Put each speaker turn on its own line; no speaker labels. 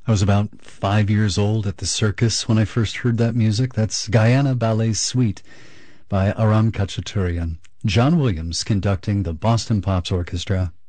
I was about 5 years old at the circus when I first heard that music. That's Guyana Ballet Suite by Aram Khachaturian. John Williams conducting the Boston Pops Orchestra.